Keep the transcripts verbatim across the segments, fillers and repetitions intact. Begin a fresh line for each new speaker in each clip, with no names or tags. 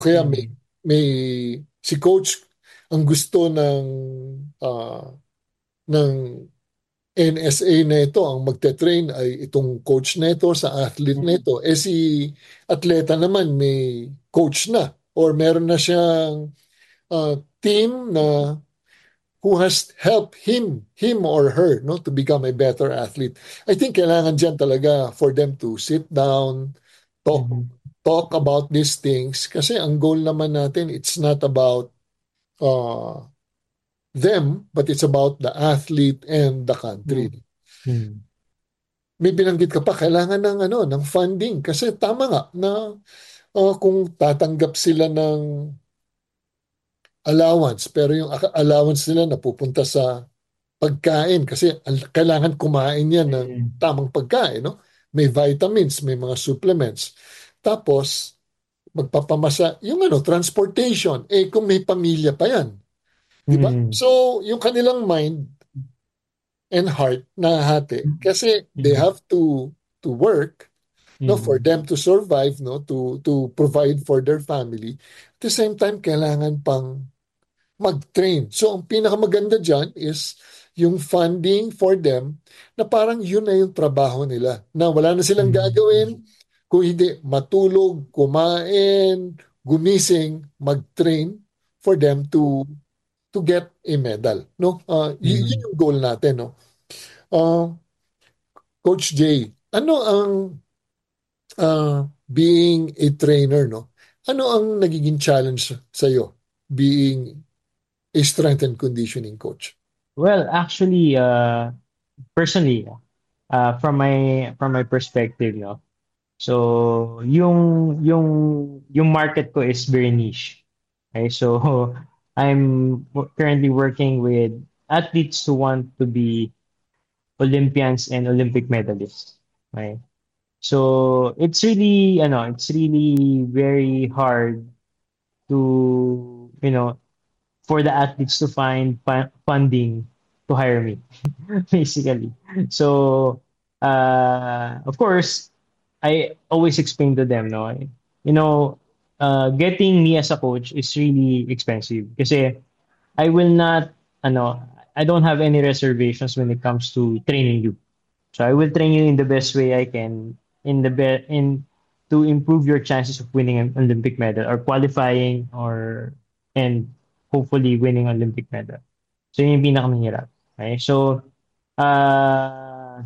Kaya may,
Mm.
may si coach ang gusto ng ah, ng N S A na ito, ang magte-train ay itong coach na ito sa athlete na
Mm.
ito. Eh si atleta naman may coach na or meron na siyang ah, team na who has helped him, him or her, no, to become a better athlete. I think kailangan dyan talaga for them to sit down, talk,
Mm.
talk about these things. Kasi ang goal naman natin, it's not about uh, them, but it's about the athlete and the country.
Mm. Mm.
May binanggit ka pa, kailangan ng ano, ng funding kasi tama nga na uh, kung tatanggap sila ng allowance pero yung allowance nila napupunta sa pagkain kasi al- kailangan kumain yan ng
Mm.
tamang pagkain, no? May vitamins, may mga supplements. Tapos, magpapamasa, yung ano, transportation, eh kung may pamilya pa yan, di ba?
Mm.
So, yung kanilang mind and heart na hati kasi they
Mm.
have to to work, no, for
Mm.
them to survive, no, to to provide for their family. At the same time, kailangan pang mag-train. So, ang pinakamaganda dyan is yung funding for them na parang yun na yung trabaho nila. Na wala na silang
Mm.
gagawin kung hindi matulog, kumain, gumising, mag-train for them to to get a medal. No? Uh, y- yun
Mm.
yung goal natin. No? Uh, Coach Jay, ano ang uh, being a trainer, no? Ano ang nagiging challenge sa iyo being a strength and conditioning coach?
Well, actually, uh, personally, uh, from my from my perspective, no. So, yung yung yung market ko is very niche. Okay, so I'm w- currently working with athletes who want to be Olympians and Olympic medalists. Okay. So, it's really, ano, it's really very hard to, you know, for the athletes to find fu- funding to hire me, basically. So, uh, of course, I always explain to them, no, you know, uh, getting me as a coach is really expensive kasi I will not, ano, I don't have any reservations when it comes to training you. So I will train you in the best way I can, in the be in to improve your chances of winning an Olympic medal or qualifying or and hopefully winning Olympic medal. So yun yung pinakamahirap. Okay? So uh,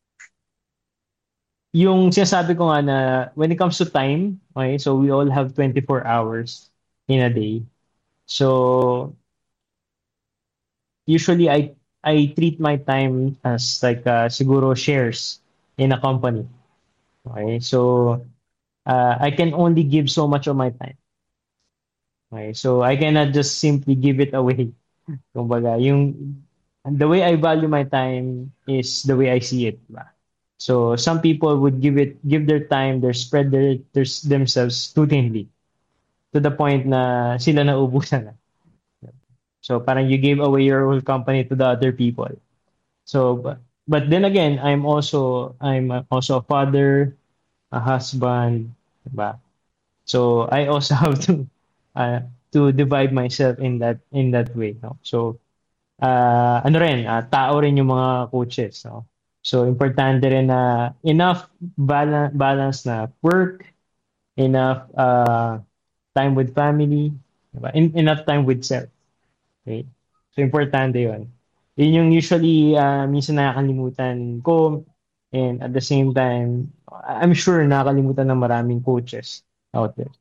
yung sinasabi ko nga na when it comes to time, okay, so we all have twenty-four hours in a day. So usually I I treat my time as like uh, siguro shares in a company. Okay? So uh, I can only give so much of my time. Okay? So I cannot just simply give it away. Kumbaga, yung the way I value my time is the way I see it. Diba? So some people would give it give their time, their spread their, their themselves too thinly to the point na sila naubusan na. So parang you gave away your whole company to the other people. So but, but then again, I'm also I'm also a father, a husband, diba? So I also have to uh, to divide myself in that in that way, no? So uh, ano rin, uh, tao rin yung mga coaches, no? So importante rin na enough balance balance na work, enough uh, time with family, diba? En- enough time with self, okay? So importante 'yun. Yun yung usually uh, minsan nakakalimutan ko and at the same time I'm sure nakakalimutan ng maraming coaches out there.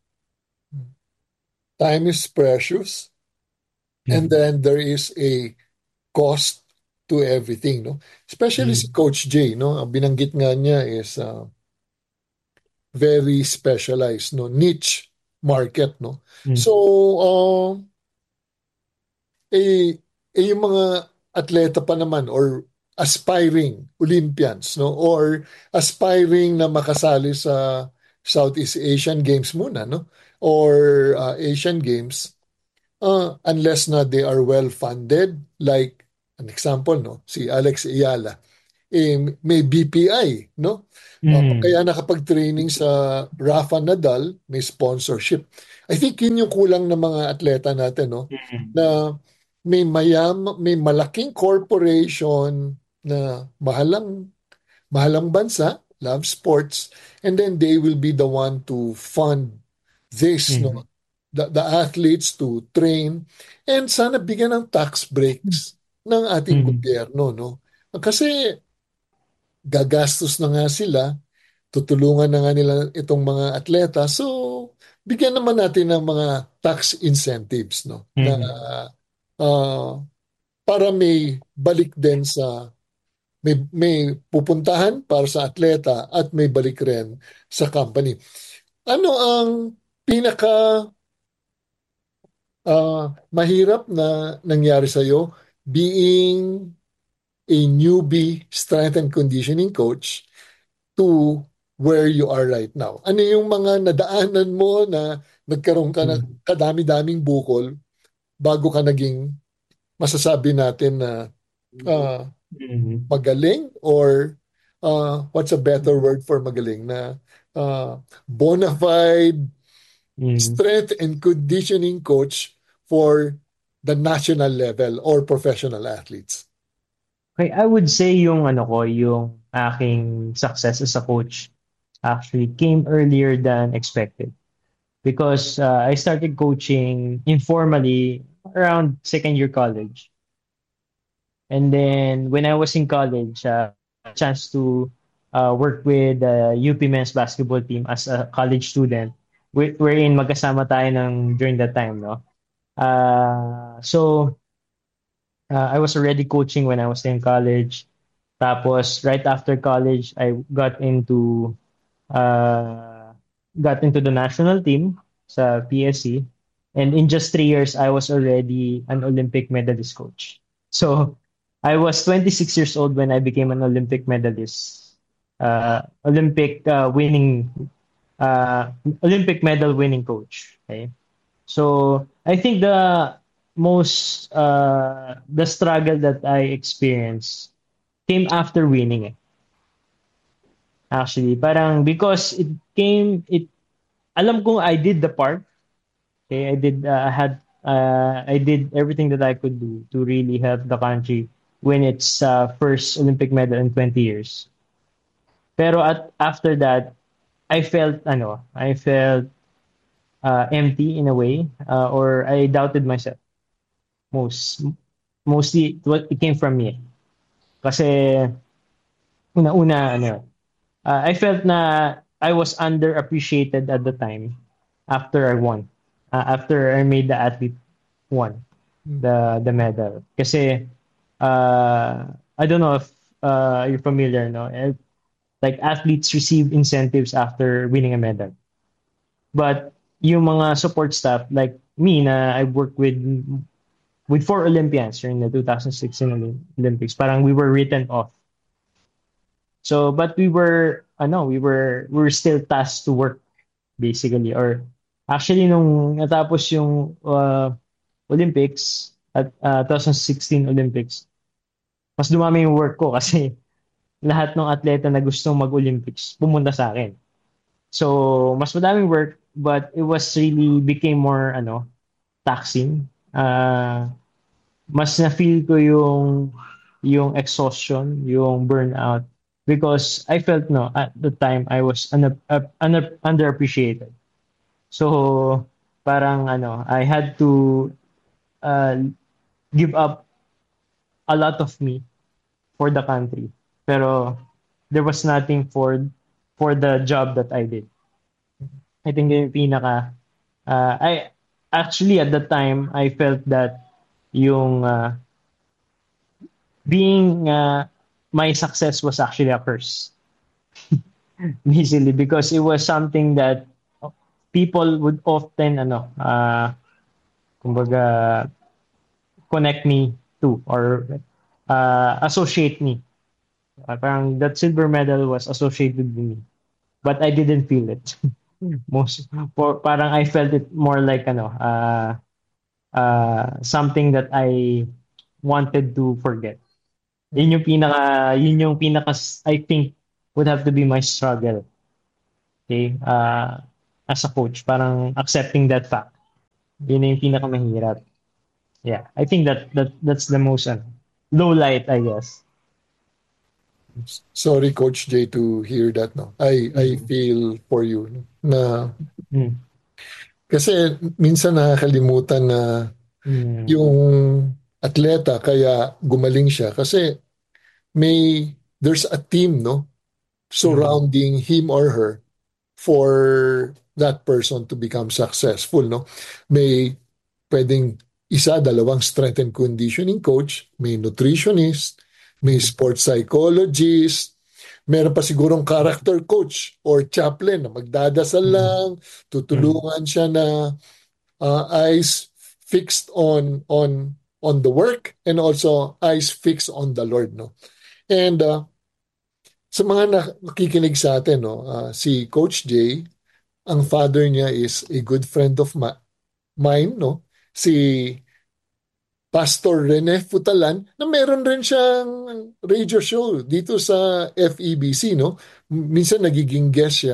Time is precious, and
Mm.
then there is a cost to everything, no? Especially si
Mm.
Coach J, no? Ang binanggit nga niya is uh, very specialized, no? Niche market, no?
Mm.
So, uh, eh, eh yung mga atleta pa naman or aspiring Olympians, no? Or aspiring na makasali sa Southeast Asian Games muna, no? Or uh, Asian Games, uh, unless na they are well funded, like an example, no, si Alex Ayala. eh, may B P I, no? Uh,
Mm.
kaya nakapag-training sa Rafa Nadal, may sponsorship. I think yun yung kulang ng mga atleta natin, no?
Mm.
Na may mayam, may malaking corporation na mahalang mahalang bansa, love sports, and then they will be the one to fund this, no?
Mm.
The, the athletes to train, and sana bigyan ng tax breaks ng ating
Mm.
gobyerno, no? Kasi gagastos na nga sila, tutulungan na nga nila itong mga atleta, so bigyan naman natin ng mga tax incentives, no? Na
Mm.
ah, para may balik din sa may may pupuntahan para sa atleta at may balik rin sa company. Ano ang pinaka ah, mahirap na nangyari sa iyo being a newbie strength and conditioning coach to where you are right now? Ano yung mga nadaanan mo na nagkaroon ka ng
Mm.
kadami-daming bukol bago ka naging masasabi natin na ah,
Mm.
magaling or uh, what's a better word for magaling na uh, bona fide
Mm.
strength and conditioning coach for the national level or professional athletes?
Okay, I would say yung ano ko, yung aking success as a coach actually came earlier than expected because uh, I started coaching informally around second year college. And then when I was in college, uh, a chance to uh, work with the U P men's basketball team as a college student, whe- wherein magkasama tayo ng during that time, no? Uh, so uh, I was already coaching when I was in college. Tapos right after college, I got into uh, got into the national team sa P S C. And in just three years, I was already an Olympic medalist coach. So I was twenty-six years old when I became an Olympic medalist, uh, Olympic uh, winning, uh, Olympic medal winning coach. Okay. So I think the most, uh, the struggle that I experienced came after winning it. Actually, parang because it came, it alam kong I did the part. Okay, I did uh, I had uh, I did everything that I could do to really help the country win its uh, first Olympic medal in twenty years. Pero at after that, I felt ano, I felt uh, empty in a way, uh, or I doubted myself. Most mostly it, wa- it came from me. Kasi una-una ano, uh, I felt na I was underappreciated at the time after I won. Uh, after I made the athlete won the the medal. Kasi uh, I don't know if uh, you're familiar, no? Eh, Like athletes receive incentives after winning a medal. But yung mga support staff like me na I worked with with four Olympians during the two thousand sixteen Olymp- Olympics, parang we were written off. So but we were ano, we were we were still tasked to work basically or actually nung natapos yung uh, Olympics at uh, twenty sixteen Olympics, mas dumami yung work ko kasi lahat ng atleta na gustong mag-Olympics pumunta sa akin. So, mas madaming work but it was really became more ano, taxing. Uh, mas na-feel ko yung yung exhaustion, yung burnout because I felt no at the time I was un, uh, under, underappreciated. So, parang ano, I had to uh, give up a lot of me for the country. Pero there was nothing for for the job that I did. I think yung pinaka uh, I actually at the time I felt that yung uh, being uh, my success was actually a curse basically because it was something that people would often ano uh, kumbaga connect me to or uh, associate me. Uh, parang that silver medal was associated with me, but I didn't feel it. Most for parang I felt it more like ano, uh, uh, something that I wanted to forget. Yun yung pinaka, yun yung pinaka, I think, would have to be my struggle. Okay? Uh, as a coach, parang accepting that fact. Yun yung pinaka mahirap. Yeah, I think that that that's the most ano, low light, I guess.
Sorry, Coach J, to hear that. No, I I
Mm.
feel for you, no? Na
Mm.
kasi minsan nakakalimutan na
Mm.
yung atleta kaya gumaling siya kasi may there's a team, no,
Mm.
surrounding him or her for that person to become successful, no? May pwedeng isa, dalawang strength and conditioning coach, may nutritionist, may
Mm.
sports psychologist, meron pa sigurong character coach or chaplain na magdadasal
Mm.
lang,
Mm.
tutulungan siya na uh, eyes fixed on on on the work and also eyes fixed on the Lord, no? And uh, sa mga nakikinig sa atin, no, uh, si Coach J, ang father niya is a good friend of ma- mine, no? Si Pastor Rene Futalan, na meron rin siyang radio show dito sa F E B C, no? Minsan nagiging guest siya.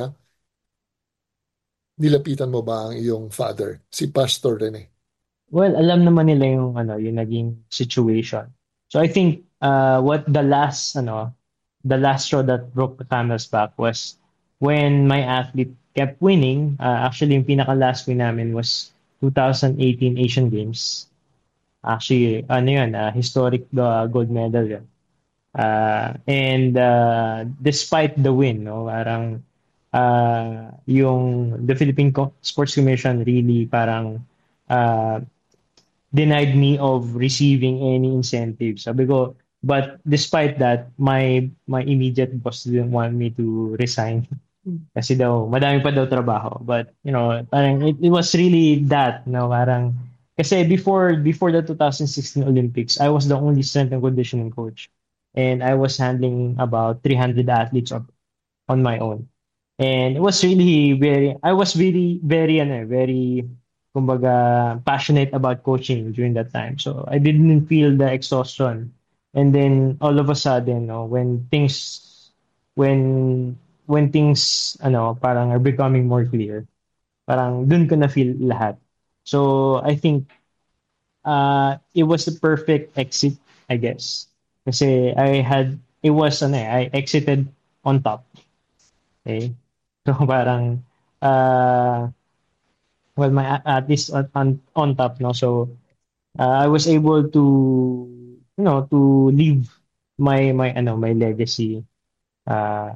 Nilapitan mo ba ang iyong father, si Pastor Rene?
Well, alam naman nila yung ano, yung naging situation. So I think uh what the last ano, the last straw that broke the camel's back was when my athlete kept winning. Uh, actually, yung pinaka last win namin was twenty eighteen Asian Games. Actually, ano yun, uh, historic uh, gold medal yun. Uh, and uh, despite the win, no, parang uh, yung the Philippine Co- Sports Commission really parang uh, denied me of receiving any incentives. Sabi ko, but despite that, my my immediate boss didn't want me to resign kasi daw madami pa daw trabaho. But you know, parang it, it was really that, no, parang kasi before before the twenty sixteen Olympics, I was the only strength and conditioning coach. And I was handling about three hundred athletes on, on my own. And it was really very, I was really, very, ano, very, kumbaga, passionate about coaching during that time. So I didn't feel the exhaustion. And then all of a sudden, no, when things, when, when things, ano, parang are becoming more clear, parang dun ko na feel lahat. So I think uh, it was the perfect exit, I guess. Kasi I had, it was, ano, eh, I exited on top. Okay? So parang uh well my a- at least on on, on top, no, so uh, I was able to you know to leave my my ano my legacy uh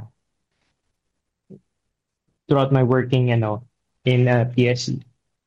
throughout my working, you know, in uh, P S C.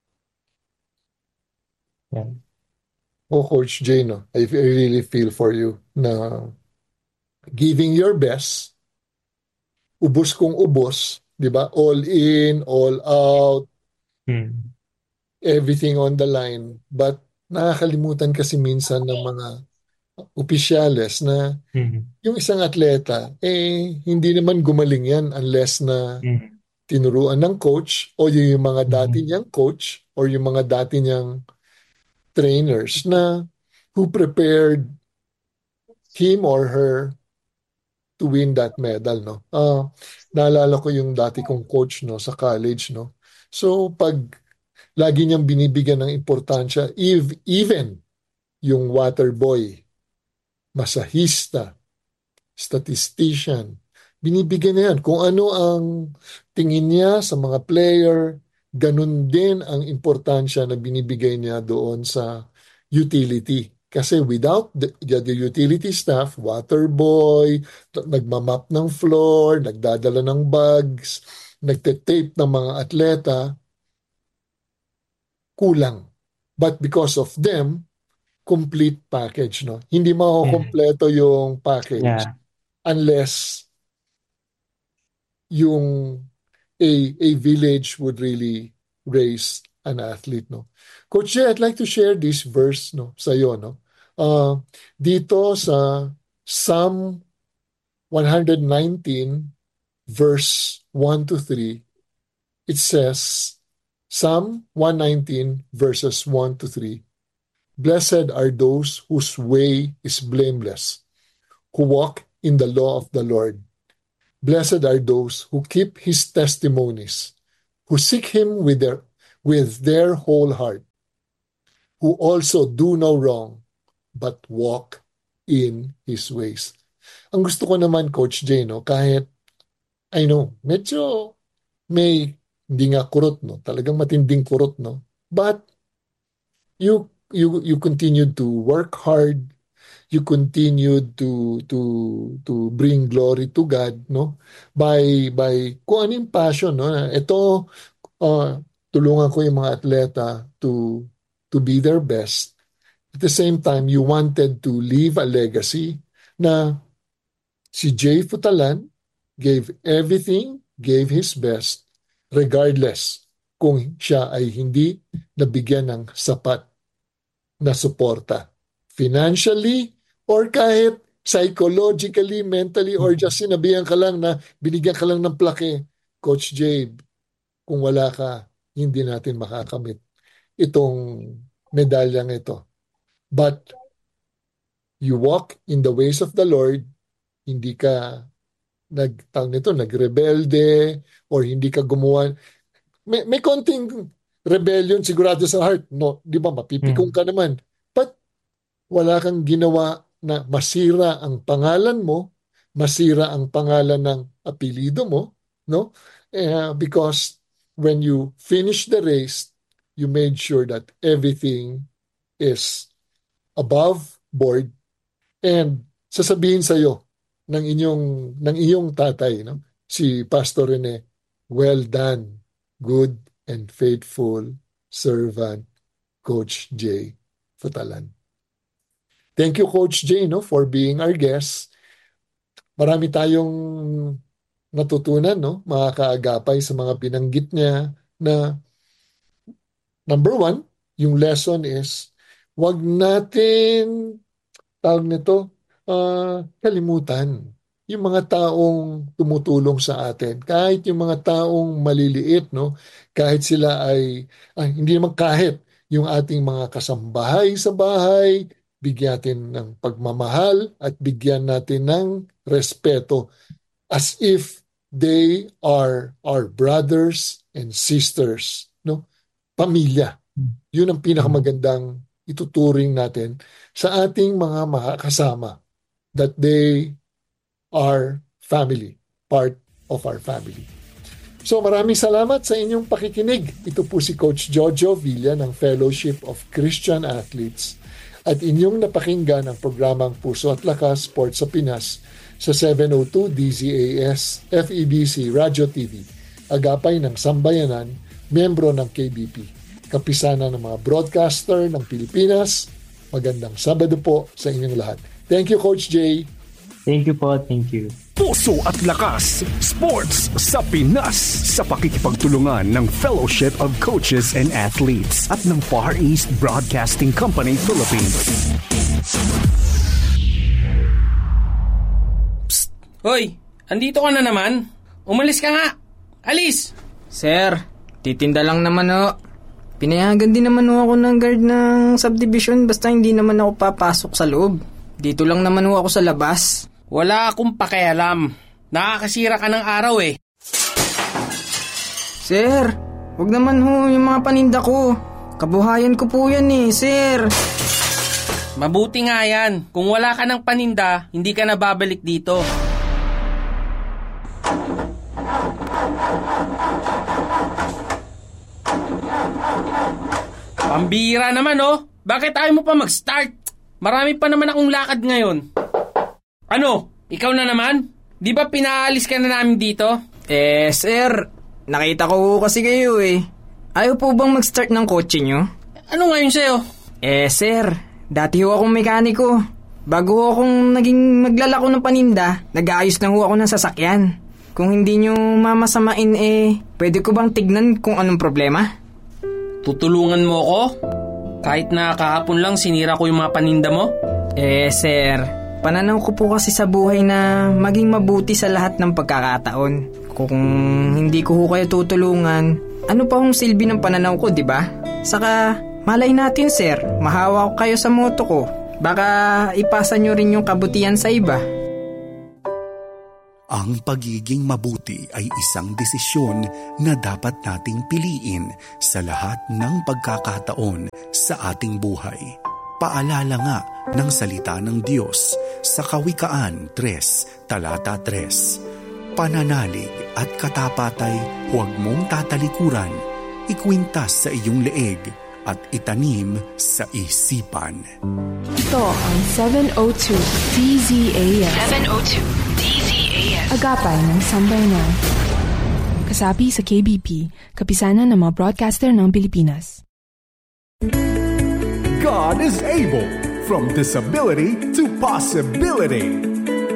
Yeah.
O Coach J, no? I, I really feel for you na giving your best, ubos kung ubos, di ba? All in, all out,
Mm.
everything on the line. But nakakalimutan kasi minsan ng mga opisyales na
Mm.
yung isang atleta, eh, hindi naman gumaling yan unless na
Mm.
tinuruan ng coach o yung mga dati
Mm.
niyang coach or yung mga dati niyang trainers na who prepared him or her to win that medal, no? Ah, naalala ko yung dati kong coach, no, sa college, no? So, pag lagi niyang binibigyan ng importansya, if, even yung water boy, masahista, statistician, binibigyan niya yan. Kung ano ang tingin niya sa mga player, ganun din ang importansya na binibigay niya doon sa utility. Kasi without the, the utility staff, water boy, t- nagmamap ng floor, nagdadala ng bags, nagtetape ng mga atleta, kulang. But because of them, complete package, no? Hindi
Mm.
makukompleto yung package
Yeah.
unless yung a a village would really raise an athlete, no. Coach Jay, I'd like to share this verse, no, sa iyo, no. Uh, dito sa Psalm one nineteen verse one to three, it says, Psalm one nineteen verses one to three, Blessed are those whose way is blameless, who walk in the law of the Lord. Blessed are those who keep his testimonies, who seek him with their, with their whole heart, who also do no wrong, but walk in his ways. Ang gusto ko naman, Coach Jay, no, kahit, I know, medyo may, hindi nga kurot, no, talagang matinding kurot, no, but you, you, you continue to work hard, you continue to to to bring glory to God, no, by by kung ano yung passion, no. Ito, uh, tulungan ko yung mga atleta to to be their best. At the same time, you wanted to leave a legacy na si Jay Futalan gave everything, gave his best, regardless kung siya ay hindi nabigyan ng sapat na suporta. Financially, or kahit psychologically, mentally, or just sinabihan ka lang na binigyan ka lang ng plaque, Coach Jay, kung wala ka, hindi natin makakamit itong medalyang ito. But you walk in the ways of the Lord, hindi ka nagtawag nito, nagrebelde, or hindi ka gumawa. May, may konting rebellion sigurado sa heart. No, di ba, mapipikong ka naman. But wala kang ginawa na masira ang pangalan mo, masira ang pangalan ng apelido mo, no? Uh, because when you finish the race, you made sure that everything is above board, and sasabihin sa iyo ng inyong ng iyong tatay, no? Si Pastor Rene, well done, good and faithful servant, Coach Jay Futalan. Thank you, Coach Jay, no, for being our guest. Marami tayong natutunan, no, mga kaagapay sa mga binanggit niya na number one, yung lesson is wag natin tawag nito uh, kalimutan yung mga taong tumutulong sa atin. Kahit yung mga taong maliliit, no, kahit sila ay, ay hindi naman kahit yung ating mga kasambahay sa bahay, bigyan natin ng pagmamahal at bigyan natin ng respeto as if they are our brothers and sisters, no? Pamilya. Yun ang pinakamagandang ituturing natin sa ating mga makakasama, that they are family, part of our family. So maraming salamat sa inyong pakikinig. Ito po si Coach Jojo Villa ng Fellowship of Christian Athletes at inyong napakinggan ang programang Puso at Lakas Sports sa Pinas sa seven oh two D Z A S F E B C Radio T V, agapay ng Sambayanan, miyembro ng K B P, kapisanan ng mga broadcaster ng Pilipinas. Magandang Sabado po sa inyong lahat. Thank you, Coach Jay.
Thank you po, thank you.
Puso at Lakas Sports sa Pinas sa pakikipagtulungan ng Fellowship of Coaches and Athletes at ng Far East Broadcasting Company Philippines.
Psst! Hoy! Andito ka na naman? Umalis ka nga! Alis!
Sir, titinda lang naman o. Pinayagan din naman o ako ng guard ng subdivision basta hindi naman ako papasok sa loob. Dito lang naman o ako sa labas.
Wala akong pakialam. Nakakasira ka ng araw eh.
Sir, wag naman ho yung mga paninda ko. Kabuhayan ko po yan eh, sir.
Mabuti nga yan. Kung wala ka ng paninda, hindi ka na babalik dito. Pambira naman oh. Bakit ayaw mo pa mag-start? Marami pa naman akong lakad ngayon. Ano? Ikaw na naman? Di ba pinaalis ka na namin dito?
Eh, sir, nakita ko kasi kayo eh. Ayaw po bang mag-start ng kotse nyo?
Ano ngayon sa'yo?
Eh, sir, dati ho akong mekaniko. Bago ho akong naging maglalako ng paninda, nag-aayos na ho ako ng sasakyan. Kung hindi nyo mamasamain eh, pwede ko bang tignan kung anong problema?
Tutulungan mo ako? Kahit na kahapon lang sinira ko yung mga paninda mo?
Eh, sir, pananaw ko po kasi sa buhay na maging mabuti sa lahat ng pagkakataon. Kung hindi ko ho kayo tutulungan, ano pa hong silbi ng pananaw ko, di ba? Saka, malay natin, sir, mahawa ko kayo sa moto ko. Baka ipasa nyo rin yung kabutihan sa iba.
Ang pagiging mabuti ay isang desisyon na dapat nating piliin sa lahat ng pagkakataon sa ating buhay. Paalala nga ng salita ng Diyos sa Kawikaan three, talata three. Pananalig at katapatay huwag mong tatalikuran, ikwintas sa iyong leeg at itanim sa isipan.
Ito ang seven oh two D Z A S.
seven oh two D Z A S.
Agapay ng Sambayanan. Kasapi sa K B P, kapisanan ng mga broadcaster ng Pilipinas.
God is able. From disability to possibility.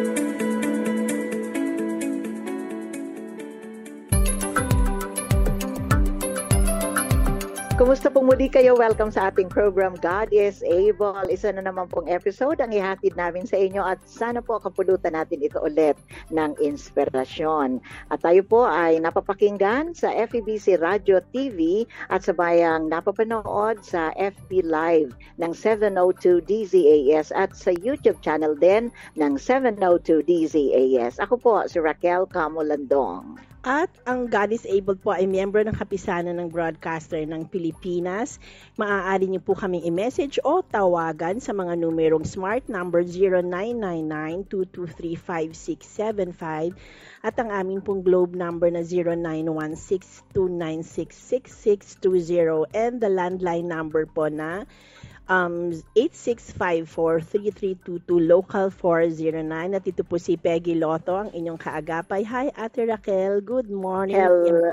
Kumusta po muli kayo? Welcome sa ating program, God is Able. Isa na naman pong episode ang ihatid namin sa inyo at sana po kapulutan natin ito ulit ng inspirasyon. At tayo po ay napapakinggan sa F E B C Radio T V at sabayang napapanood sa F B Live ng seven oh two D Z A S at sa YouTube channel din ng seven oh two D Z A S. Ako po si Raquel Camolandong.
At ang God is Able po ay miyembro ng kapisanan ng broadcaster ng Pilipinas. Maaari niyo po kaming i-message o tawagan sa mga numerong smart number zero nine nine nine two two three five six seven five at ang aming pong globe number na zero nine one six two nine six six six two zero and the landline number po na Um, eight six five four three three two two, local four zero nine. At ito po si Peggy Lotto, ang inyong kaagapay. Hi, Ate Raquel. Good morning.
Hello.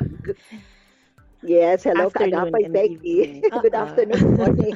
Yes, hello,
Afternoon
kaagapay
and
Peggy.
evening.
Good
Uh-uh.
afternoon, good morning.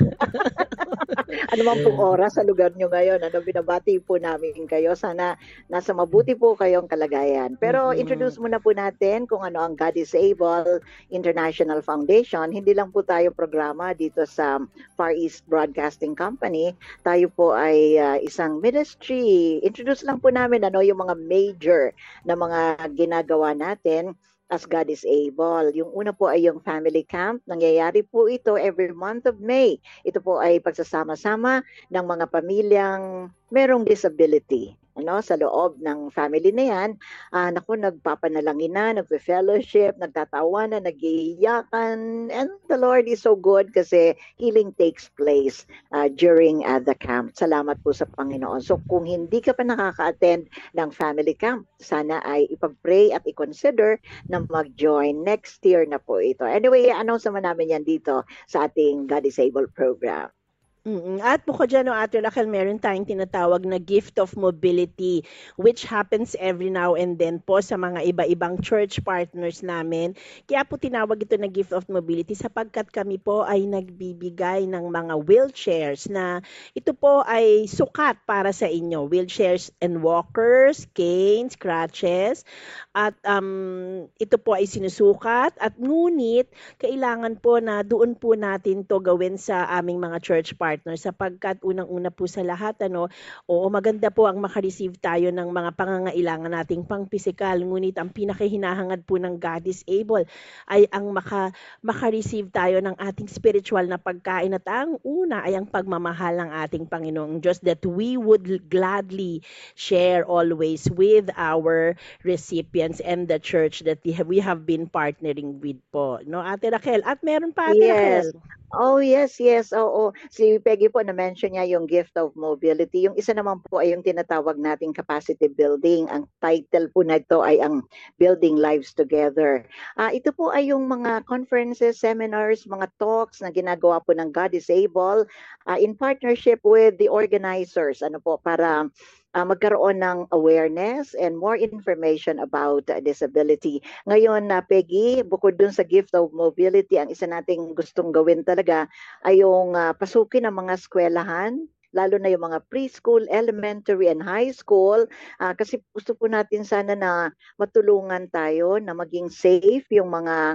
Ano man pong oras sa lugar nyo ngayon? Ano, binabati po namin kayo. Sana nasa mabuti po kayong kalagayan. Pero
Mhm.
introduce muna po natin kung ano ang God is Able International Foundation. Hindi lang po tayo programa dito sa Far East Broadcasting Company. Tayo po ay uh, isang ministry. Introduce lang po namin ano yung mga major na mga ginagawa natin as God is Able. Yung una po ay yung family camp. Nangyayari po ito every month of May. Ito po ay pagsasama-sama ng mga pamilyang merong disability. Ano, sa loob ng family na yan, uh, naku, nagpapanalangin na, nagpe-fellowship, nagtatawa na, nag-iiyakan, and the Lord is so good kasi healing takes place uh, during uh, the camp. Salamat po sa Panginoon. So kung hindi ka pa nakaka-attend ng family camp, sana ay ipag-pray at i-consider na mag-join. Next year na po ito. Anyway, i-announce naman namin yan dito sa ating God is Able program.
Mm-mm. At bukod dyan, no, Ate Raquel, meron tayong tinatawag na gift of mobility which happens every now and then po sa mga iba-ibang church partners namin. Kaya po tinawag ito na gift of mobility sapagkat kami po ay nagbibigay ng mga wheelchairs na ito po ay sukat para sa inyo. Wheelchairs and walkers, canes, crutches. At um, ito po ay sinusukat at ngunit kailangan po na doon po natin to gawin sa aming mga church partners. Partner sapagkat unang-una po sa lahat ano, oo maganda po ang maka-receive tayo ng mga pangangailangan nating pang-pisikal, ngunit ang pinakahinahangad po ng God is Able ay ang maka maka-receive tayo ng ating spiritual na pagkain at ang una ay ang pagmamahal ng ating Panginoong Diyos that we would gladly share always with our recipients and the church that we have, we have been partnering with po, no Ate Raquel? At meron pa Ate
Yes.
Raquel.
Oh, yes, yes. Oo. Si Peggy po na-mention niya yung gift of mobility. Yung isa naman po ay yung tinatawag nating capacity building. Ang title po na ito ay ang Building Lives Together. Uh, ito po ay yung mga conferences, seminars, mga talks na ginagawa po ng God is Able uh, in partnership with the organizers. Ano po, para Uh, magkaroon ng awareness and more information about uh, disability. Ngayon, na uh, Peggy, bukod dun sa gift of mobility, ang isa nating gustong gawin talaga ay yung uh, pasukin ng mga eskwelahan, lalo na yung mga preschool, elementary, and high school, uh, kasi gusto po natin sana na matulungan tayo na maging safe yung mga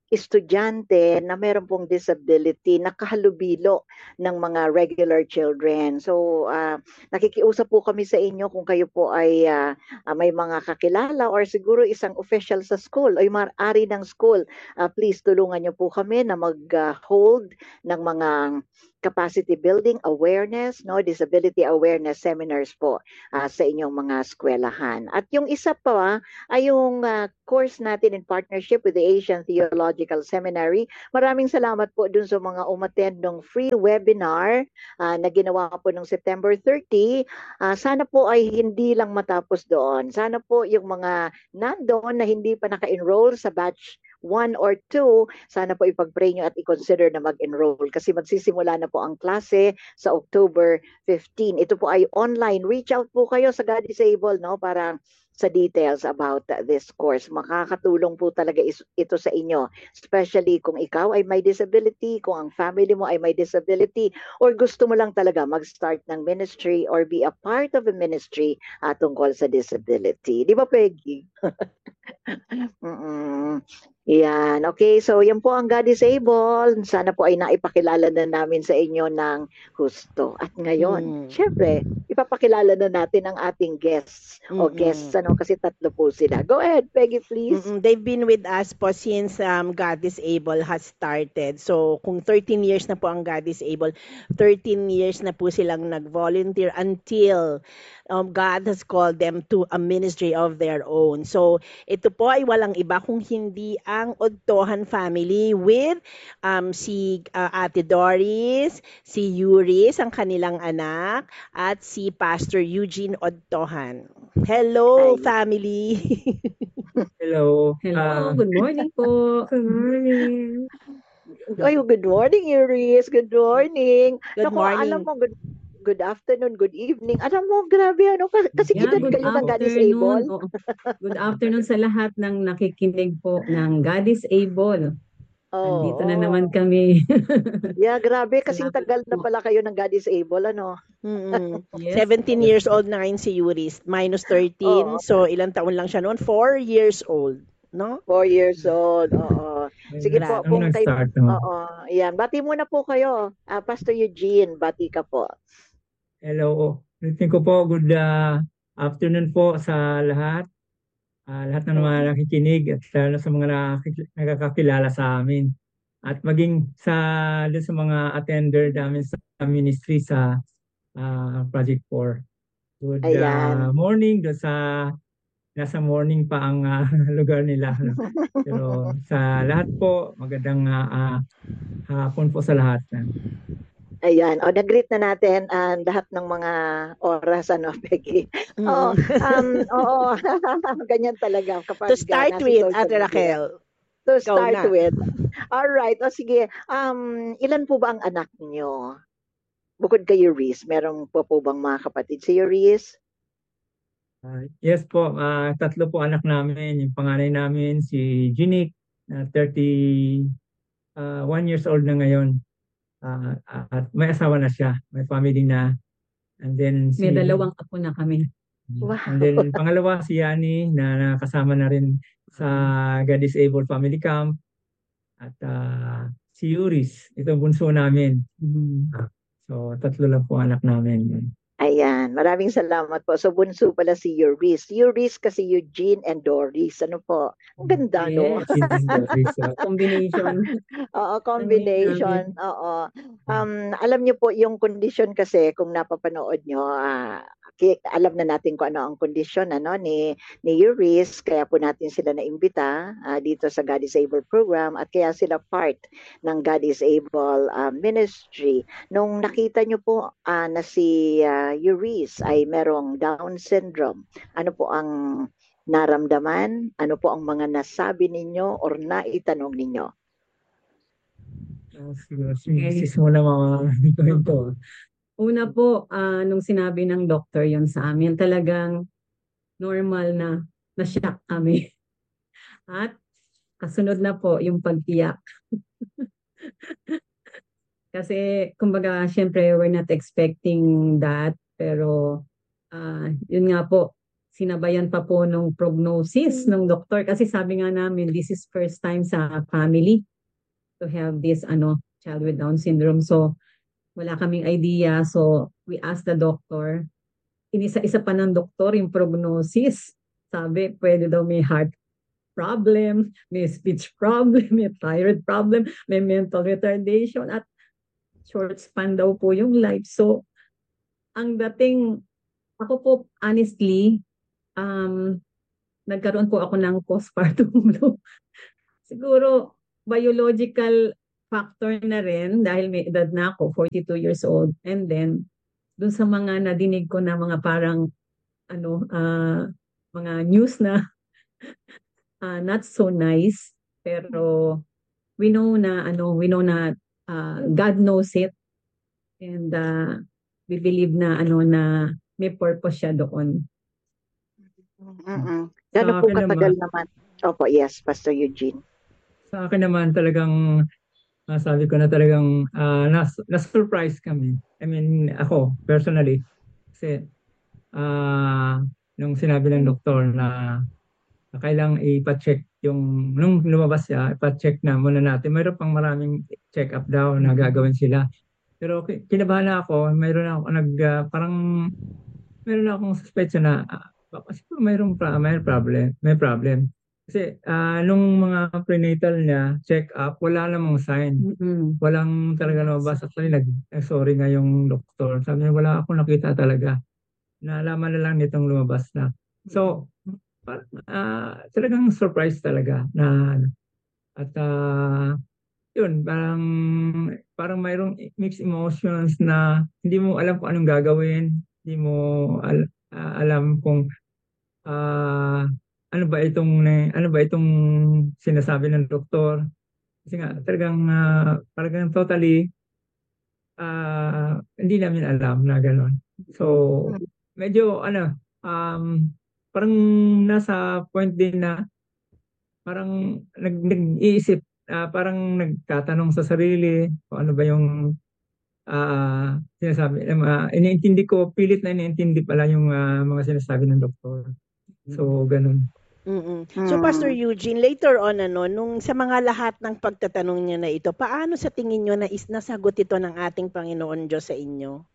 estudyante na meron pong disability na kahalubilo ng mga regular children. So, uh, nakikiusap po kami sa inyo kung kayo po ay uh, uh, may mga kakilala or siguro isang official sa school o yung ari ng school. Uh, please tulungan niyo po kami na mag-hold uh, ng mga capacity building awareness, no, disability awareness seminars po uh, sa inyong mga eskwelahan. At yung isa pa ay yung uh, course natin in partnership with the Asian Theological Seminary. Maraming salamat po dun sa mga umattend ng free webinar uh, na ginawa po noong September thirtieth. Uh, sana po ay hindi lang matapos doon. Sana po yung mga nandoon na hindi pa naka-enroll sa batch one or two, sana po ipag-pray nyo at i-consider na mag-enroll kasi magsisimula na po ang klase sa October fifteenth. Ito po ay online. Reach out po kayo sa God Disabled, no, para sa details about uh, this course. Makakatulong po talaga is, ito sa inyo, especially kung ikaw ay may disability, kung ang family mo ay may disability, or gusto mo lang talaga mag-start ng ministry or be a part of a ministry uh, tungkol sa disability. Di ba, Peggy? Mm-mm. Yan. Okay, so yan po ang God Disabled. Sana po ay naipakilala na namin sa inyo ng husto. At ngayon, mm. syempre, ipapakilala na natin ang ating guests mm-hmm. o guests, ano, kasi tatlo po sila. Go ahead, Peggy, please.
Mm-hmm. They've been with us po since um, God Disabled has started. So, kung thirteen years na po ang God Disabled, thirteen years na po silang nag-volunteer until um, God has called them to a ministry of their own. So, ito po ay walang iba kung hindi ang Odtohan family with um, si uh, Ate Doris, si Yuris, ang kanilang anak, at si Pastor Eugene Odtohan. Hello, Hi. Family!
Hello.
Hello, uh, good morning po. Good morning.
Ay, good morning, Yuris. Good morning.
Good
Naku,
morning.
alam mo, good good afternoon, good evening. Alam mo, grabe, ano, kasi
yeah,
kita kayo ng God Disabled.
Oh, good afternoon sa lahat ng nakikinig po ng God Disabled.
Oh,
Nandito
oh.
na naman kami.
Yeah, grabe, kasing tagal na pala kayo ng God Disabled, ano?
Mm-hmm. Yes. seventeen years old na ngayon si Yuris, minus thirteen, oh. So ilang taon lang siya noon? four years old. No?
Four years old, oo. Sige po, kung kayo, oo, yan. Bati muna po kayo, uh, Pastor Eugene, bati ka po.
Hello. Greeting ko po. Good uh, afternoon po sa lahat. Uh, lahat ng mga nakikinig at lalo sa mga nakakakilala sa amin. At maging sa, sa mga attender namin sa ministry sa uh, Project four. Good uh, morning. Do sa, nasa morning pa ang uh, lugar nila. No? Pero sa lahat po, magandang uh, uh, hapon po sa lahat.
Ayan, o nag-greet na natin ang uh, lahat ng mga oras, ano, Peggy. Mm. Oo, um, oo, ganyan talaga. Kapag,
to start uh, with, Ate Raquel.
To start with. All right, o sige, um, ilan po ba ang anak niyo? Bukod kay Yuris, meron po po bang mga kapatid si Yuris?
Uh, yes po, uh, tatlo po anak namin. Yung panganay namin, si Jinick, na uh, thirty-one years old na ngayon. Uh, at may asawa na siya, may family na. And then si,
may dalawang apo na kami.
Wow.
And then pangalawa si Yani na nakasama na rin sa God Disabled Family Camp. At uh, si Yuris, itong bunso namin. Mm-hmm. So tatlo lang po anak namin.
Ayan, maraming salamat po. So bunso pala si Yuris. Yuris kasi Eugene and Doris. Ano po? Ang ganda,
yes.
no?
Combination.
Oo, combination. Oo. Um, alam niyo po yung condition kasi kung napapanood niyo, uh, alam na natin kung ano ang kondisyon ano ni ni Yuris, kaya po natin sila naimbita uh, dito sa God Disabled program at kaya sila part ng God Disabled uh, ministry. Nung nakita niyo po uh, na si uh, Yuris ay merong Down syndrome, ano po ang naramdaman? Ano po ang mga nasabi ninyo or naitanong ninyo?
Sis mo na mga kwento.
Una po, uh, nung sinabi ng doctor yon sa amin, talagang normal na na-shock kami. At kasunod na po yung pag-iyak. Kasi, kumbaga, syempre, we're not expecting that. Pero, uh, yun nga po, sinabayan pa po nung prognosis ng doktor kasi sabi nga namin this is first time sa family to have this ano child with Down syndrome. So wala kaming idea. So we asked the doctor. Inisa-isa pa ng doktor yung prognosis. Sabi, pwede daw may heart problem, may speech problem, may thyroid problem, may mental retardation, at short span daw po yung life. So, ang dating, ako po, honestly, um, nagkaroon po ako ng postpartum flu. Siguro, biological factor na rin dahil may edad na ako, forty-two years old. And then, dun sa mga nadinig ko na mga parang, ano, uh, mga news na uh, not so nice, pero we know na, ano, we know na uh, God knows it. And uh, we believe na, ano, na may purpose siya doon.
Mm-mm. Gano'n po katagal naman? Opo, yes, Pastor Eugene.
Sa akin naman talagang uh, sabi ko na talagang uh, nas, nas-surprise kami. I mean, ako, personally. Kasi uh, nung sinabi ng doktor na, na kailangang ipa-check yung, nung lumabas siya, ipa-check na muna natin. Mayroon pang maraming check-up daw na gagawin sila. Pero kinabahan na ako, mayroon ako nag, uh, parang, mayroon akong suspetsya na, uh, kasi mayroong may problem, may problem. Kasi uh, nung mga prenatal niya, check up, wala namang sign.
Mm-hmm.
Walang talaga lumabas. Actually, nag, eh, sorry nga yung doktor. Sabi niya, wala akong nakita talaga. Nalaman na lang nitong lumabas na. So, uh, talagang surprise talaga na at uh, yun, parang parang mayroong mixed emotions na hindi mo alam kung anong gagawin, hindi mo al- uh, alam kung uh, ano ba itong ano ba itong sinasabi ng doktor. Kasi nga talagang uh, parang totally uh, hindi namin alam na gano'n. So medyo ano um parang nasa point din na parang nag nag-iisip uh, parang nagtatanong sa sarili kung ano ba yung uh, sinasabi. Uh, iniintindi ko, pilit na iniintindi pala yung uh, mga sinasabi ng doktor. So, ganun.
Mm-mm. So, Pastor Eugene, later on, ano, nung sa mga lahat ng pagtatanong niya na ito, paano sa tingin niyo na is nasagot ito ng ating Panginoon Diyos sa inyo?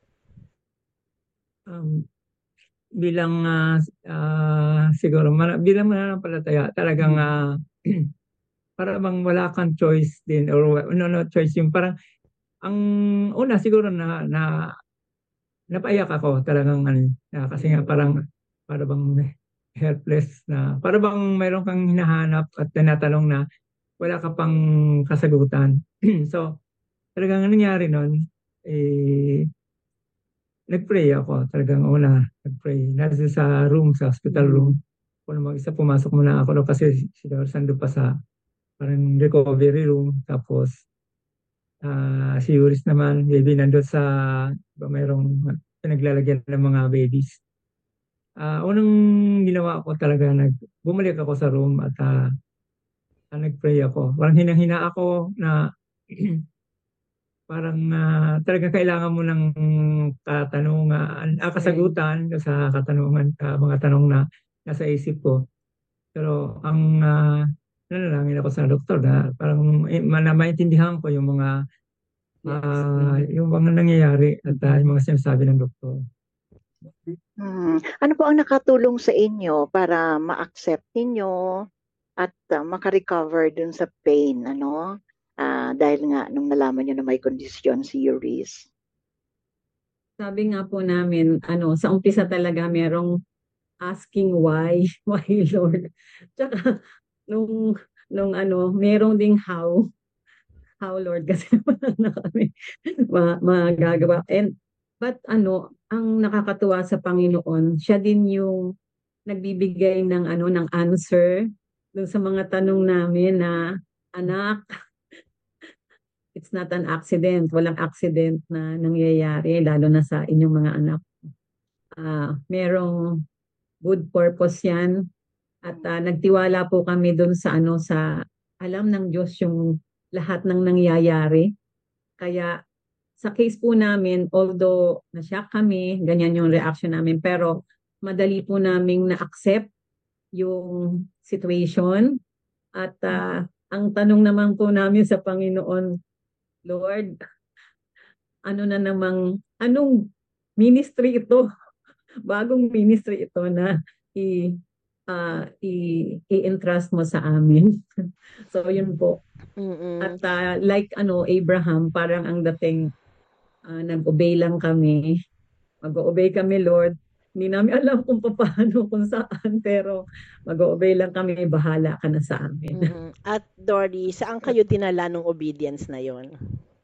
Um, bilang uh, uh, siguro, man, bilang mananampalataya, talagang uh, para bang wala kang choice din or no, no choice yung parang ang una siguro na na napaiyak ako talagang ano na, kasi nga parang para bang helpless na para bang mayroon kang hinahanap at tinatanong na wala ka pang kasagutan. So talagang nangyari noon eh nagpray ako talagang una nagpray nasa sa room sa hospital room kung mag-isa pumasok muna ako kasi si Lord sando pa sa parang recovery room tapos uh, si Yuris naman baby nandun sa mayroong pinaglalagyan ng mga babies. Uh, unang ginawa ko talaga, nag, bumalik ako sa room at uh, uh, nag-pray ako. Parang hinang-hina ako na parang uh, talaga kailangan mo ng katanungan, ah, kasagutan sa katanungan, uh, mga tanong na nasa isip ko. Pero ang uh, nanalangin ako sa doktor na parang eh, maintindihan ko yung mga uh, yung mga nangyayari at uh, yung mga sinasabi ng doktor.
Hmm. Ano po ang nakatulong sa inyo para ma-accept ninyo at uh, makarecover dun sa pain, ano? Uh, dahil nga nung nalaman nyo na may kondisyon si Yuris.
Sabi nga po namin, ano, sa umpisa talaga merong asking why, why Lord. Tsaka nung nung ano, merong ding how, how Lord kasi wala na kami magagawa. And but ano, ang nakakatuwa sa Panginoon, siya din yung nagbibigay ng ano ng answer dun sa mga tanong namin na anak, it's not an accident, walang accident na nangyayari lalo na sa inyong mga anak. Uh, merong good purpose yan at uh, nagtiwala po kami dun sa ano sa alam ng Diyos yung lahat ng nangyayari. Kaya sa case po namin, although na-shock kami, ganyan yung reaction namin, pero madali po naming na-accept yung situation. At uh, ang tanong naman po namin sa Panginoon, Lord, ano na namang, anong ministry ito? Bagong ministry ito na i, uh, i, i-entrust mo sa amin. So yun po.
Mm-mm.
At uh, like ano Abraham, parang ang dating uh, nag-obey lang kami. Mag-obey kami, Lord. Hindi namin alam kung paano, kung saan, pero mag-obey lang kami, bahala ka na sa amin.
Mm-mm. At Dory, saan kayo dinala ng obedience na yon?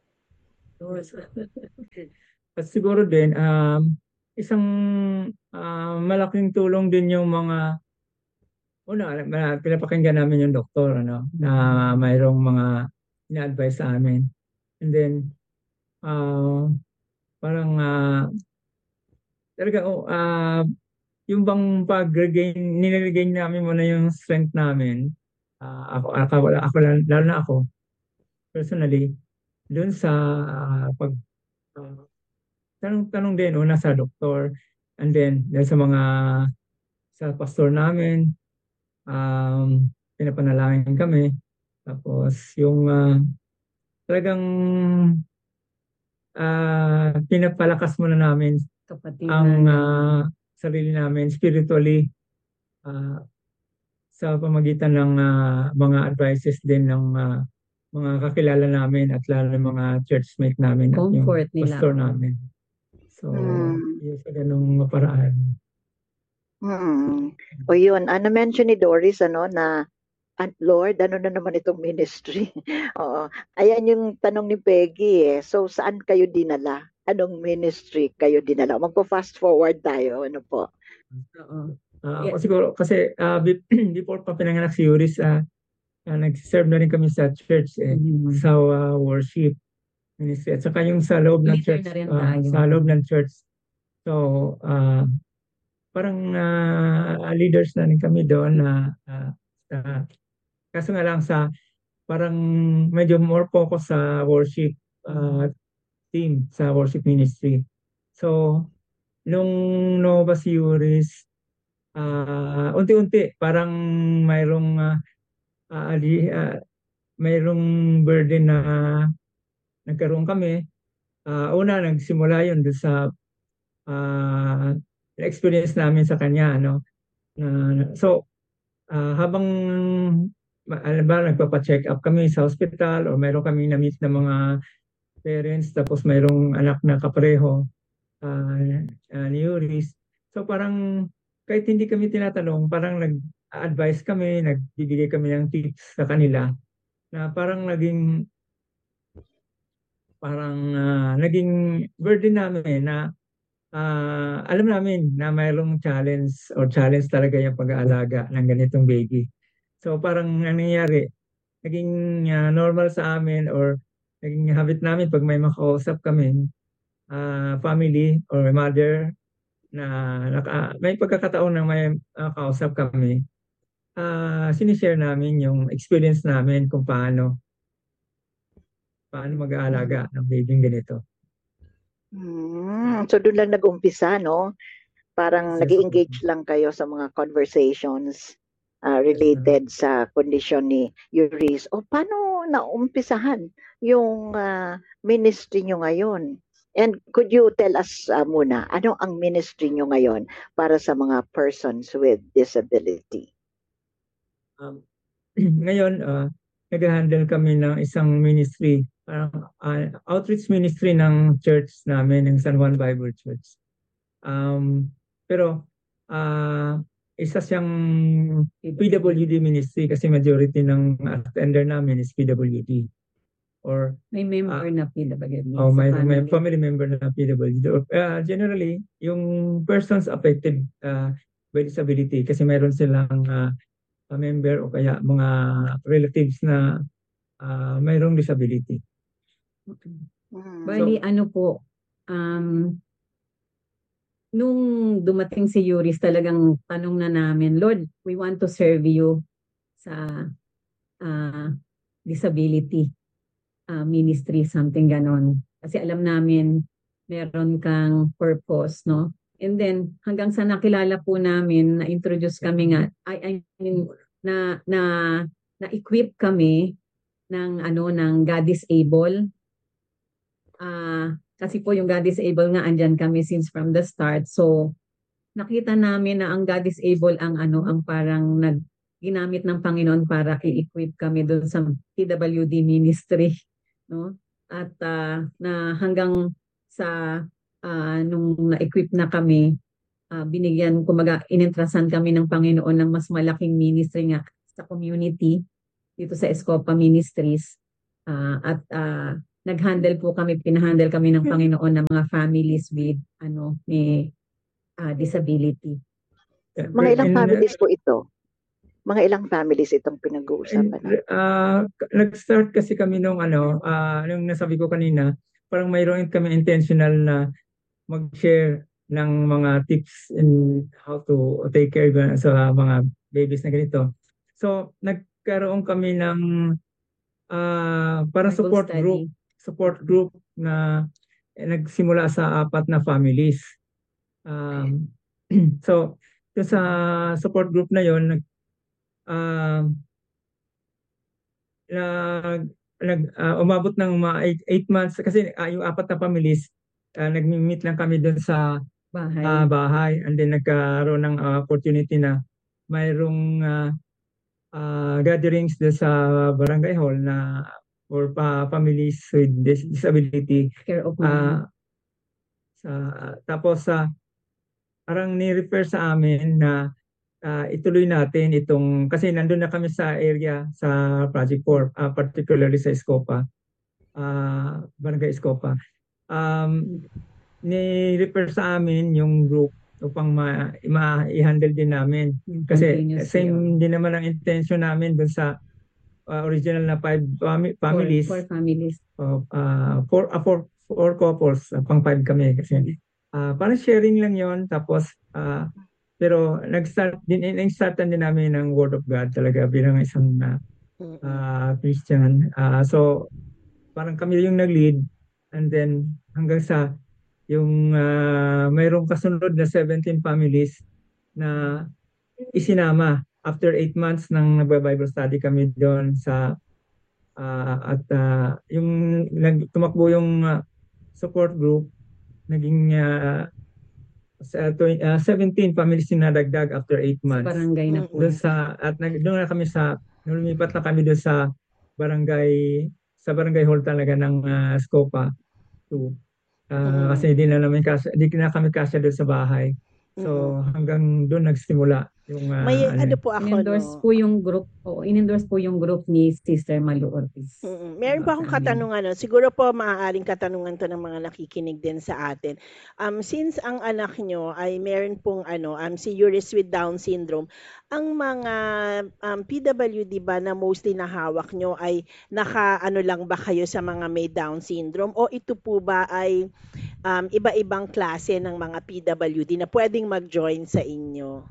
At siguro din, um, isang uh, malaking tulong din yung mga, una, uh, pinapakinggan namin yung doktor, ano, na mayroong mga ina-advise sa amin. And then, uh, parang, uh, talaga, oh, uh, yung bang pag-regain, niligain namin muna yung strength namin. Uh, ako, ako, ako, lalo na ako, personally, dun sa uh, pag, uh, tanong-tanong din, una sa doktor, and then, dahil sa mga, sa pastor namin, um, pinapanalangin kami. Tapos, yung, uh, talagang, uh, pinapalakas muna namin
Kapatid
ang
na
uh, sarili namin spiritually uh, sa pamagitan ng uh, mga advices din ng uh, mga kakilala namin at lalo ng mga churchmate namin at yung
comfort nila.
pastor namin. So,
Hmm.
yun sa ganung paraan.
Hmm. O yun, ano mention ni Doris, ano, na "An- Lord, ano na naman itong ministry?" Oo. Ayan yung tanong ni Peggy eh. So, saan kayo dinala? Anong ministry kayo dinala? Magpo-fast forward tayo. Ano po?
Oo.
Uh,
Yeah.
ako siguro, kasi uh, be- before pa pinanganak si Yuris, uh, uh, nag-serve na rin kami sa church eh,
Mhm.
sa uh, worship ministry. At saka yung sa loob ng
Leader
church,
na rin
uh,
tayo.
sa loob ng church. So, uh, parang uh, leaders na rin kami doon na uh, uh, kaso nga lang sa parang medyo more focus sa worship uh, team, sa worship ministry. So, nung Nova si Yuris, uh, unti-unti parang mayroong uh, uh, ali- uh, mayroong burden na nagkaroon kami. Uh, una, nagsimula yun doon sa uh, experience namin sa kanya. Ano? Na, so, uh, habang ma- alam ba, nagpapa-check up kami sa hospital o mayroon kami na-meet na mga parents tapos mayroong anak na kapareho uh, uh, ni Yuris. So parang kahit hindi kami tinatanong, parang nag-advise kami, nagbibigay kami ng tips sa kanila na parang naging parang uh, naging burden namin na uh, alam namin na mayroong challenge or challenge talaga yung pag-aalaga ng ganitong baby. So parang ang nangyayari, naging uh, normal sa amin or naging habit namin pag may makausap kami, uh, family or mother na naka, may pagkakataon na may uh, kausap kami, uh, sinishare namin yung experience namin kung paano paano mag-aalaga ng baby ganito.
Hmm. So, doon lang nag-umpisa, no? Parang
Yes,
nag-engage lang kayo sa mga conversations uh, related sa kondisyon ni Yuris. O paano naumpisahan yung uh, ministry nyo ngayon? And could you tell us uh, muna, ano ang ministry nyo ngayon para sa mga persons with disability?
Um, ngayon, uh, nag-handle kami ng isang ministry, parang uh, outreach ministry ng church namin, ng San Juan Bible Church. Um, pero, uh, isa siyang P W D ministry kasi majority ng attender namin is P W D. Or,
May member
uh,
na P W D.
oh,
sa
may,
family.
may family member na P W D. Uh, generally, yung persons affected uh, by disability kasi mayroon silang uh, a member o kaya mga relatives na uh, mayroong disability.
Hmm.
Bali, ano po, um, nung dumating si Yuris, talagang tanong na namin, Lord, we want to serve you sa uh, disability uh, ministry, something ganon. Kasi alam namin, meron kang purpose, no? And then hanggang sa nakilala po namin, na-introduce kami nga, I, I mean, na na na-equip kami ng ano ng God is able. Ah, kasi po yung God is able nga andyan kami since from the start. So nakita namin na ang God is able ang ano ang parang nag ginamit ng Panginoon para i-equip kami doon sa P W D ministry, no? At uh, na hanggang sa uh, nung na-equip na kami, uh, binigyan, kumaga, inintrasan kami ng Panginoon ng mas malaking ministry nga sa community dito sa Escopa Ministries. Uh, at uh, nag-handle po kami, pinahandle kami ng Panginoon ng mga families with ano may uh, disability.
Mga ilang families po ito? Mga ilang families itong pinag-uusapan natin?
Uh, nag-start kasi kami nung ano, uh, nung nasabi ko kanina, parang mayroon kami intentional na mag-share ng mga tips in how to take care sa mga babies na ganito. So, nagkaroon kami ng uh, parang
Bible
support
study.
group, support group na eh, nagsimula sa apat na families. Um, so, sa support group na yon, nag uh, nag, nag uh, umabot ng mga eight months kasi uh, yung apat na families, uh, nag-meet lang kami doon sa
bahay.
Uh, bahay and then nagkaroon ng uh, opportunity na mayroong uh, uh, gatherings doon sa barangay hall na for pa families with dis- disability.
Care of
uh, sa, tapos sa uh, parang ni-refer sa amin na uh, ituloy natin itong, kasi nandun na kami sa area sa Project four, uh, particularly sa Escopa, uh, Barangay Escopa. Um, ni-refer sa amin yung group upang ma- ma- i-handle din namin. Kasi same din naman ang intention namin dun sa uh, original na five fami- families.
Four, four families.
Uh, uh, four, uh, four, four couples, uh, pang five kami kasi. Uh, parang sharing lang yon. Tapos, uh, pero nag-start din, nag-startan din namin ng Word of God talaga bilang isang uh, uh, Christian. Uh, so, parang kami yung nag-lead and then hanggang sa yung uh, mayroong kasunod na seventeen families na isinama after eight months nang nagba-Bible study kami doon sa uh, at uh, yung nag, tumakbo yung uh, support group naging uh, sa uh, seventeen families na nadagdag after eight months.
Sa barangay na po.
Doon sa at nag, doon na kami sa lumipat na kami doon sa barangay sa barangay hall talaga ng uh, Escopa two. Uh, mm. Kasi hindi na namin kasi hindi na kami kasya doon sa bahay. So mm-hmm. hanggang doon nagsimula yung uh,
may ano, ano po ako
in-endorse
no?
po yung group o in-endorse po yung group ni Sister Malu Ortiz.
Mm-hmm. Meron pa akong katanungan no? Siguro po maaaring katanungan to ng mga nakikinig din sa atin. Um since ang anak nyo ay meron pong ano um si Yuris with Down syndrome, ang mga um, P W D ba na mostly nahawak nyo ay naka ano lang ba kayo sa mga may Down syndrome o ito po ba ay um, iba-ibang klase ng mga P W D na pwedeng mag-join sa inyo?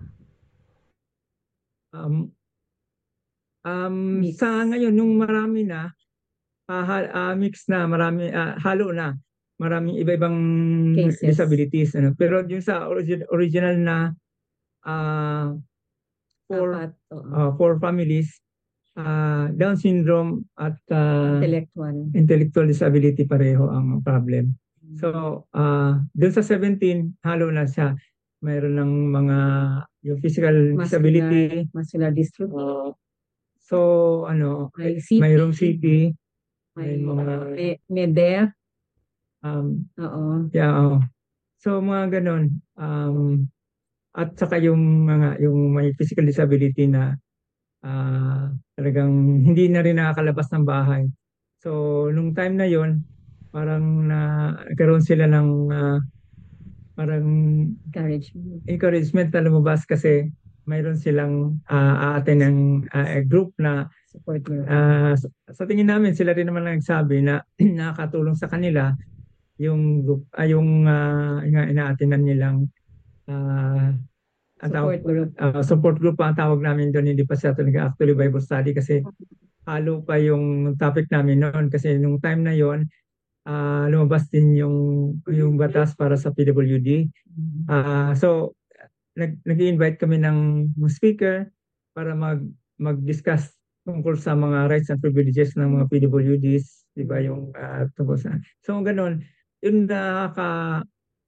Um, um, sa ngayon, nung marami na, uh, uh, mix na, marami, uh, halo na, maraming iba-ibang cases. Disabilities. Ano. Pero yung sa origi- original na uh, for, uh, for families, uh, Down syndrome at uh,
intellectual.
intellectual disability pareho ang problem. So, uh, dun sa seventeen, halo na siya. Mayroon ng mga yung physical muscular, disability.
Muscular dystrophy.
Uh, so, ano,
may C P.
Mayroong C P.
May, may mga... May, may D E F.
Um,
Oo.
Yeah, oh. So, mga ganun. Um, at saka yung mga, yung may physical disability na uh, talagang hindi na rin nakakalabas ng bahay. So, nung time na yon parang nagkaroon uh, sila ng uh, parang
encouragement.
encouragement na lumabas kasi mayroon silang uh, aatin ng uh, group na
support group.
Uh, sa, sa tingin namin sila rin naman nagsabi na nakakatulong sa kanila yung group uh, yung uh, inaatinan nilang uh,
support
tawag,
group.
Uh, support group ang tawag namin doon, hindi pa siya talaga actually Bible study kasi halo pa yung topic namin noon kasi nung time na yon ah, lumabas din yung yung batas para sa P W D. Ah, so nag nag-invite kami ng speaker para mag mag-discuss tungkol sa mga rights and privileges ng mga P W Ds, 'di ba yung ah, tungkol sa. So ganun, yun nakaka